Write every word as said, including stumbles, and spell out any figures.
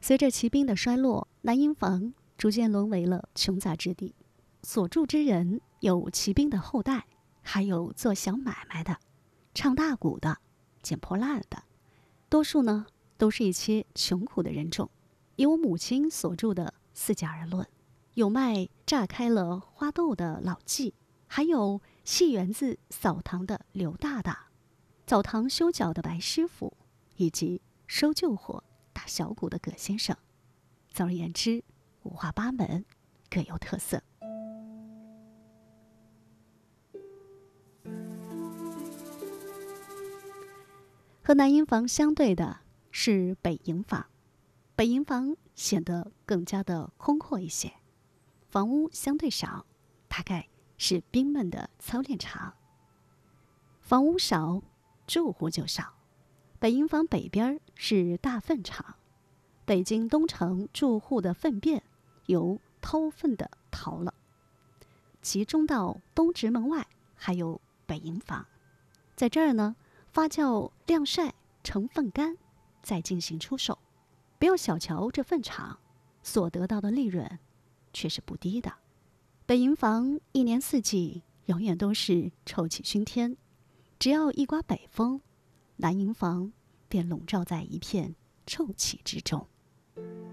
随着骑兵的衰落，南营房逐渐沦为了穷杂之地。所住之人有骑兵的后代，还有做小买卖的、唱大鼓的、捡破烂的，多数呢都是一些穷苦的人众。以我母亲所住的四家而论，有卖榨开了花豆的老纪，还有戏园子扫堂的刘大大，澡堂修脚的白师傅，以及收旧货打小鼓的葛先生。总而言之，五花八门，各有特色。和南营房相对的是北营房，北营房显得更加的空阔一些，房屋相对少，大概是兵们的操练场。房屋少，住户就少。北营房北边是大粪场，北京东城住户的粪便由偷粪的逃了，集中到东直门外，还有北营房，在这儿呢发酵晾晒成粪干，再进行出售。不要小瞧这粪场，所得到的利润却是不低的。北营房一年四季永远都是臭气熏天，只要一刮北风，南营房便笼罩在一片臭气之中。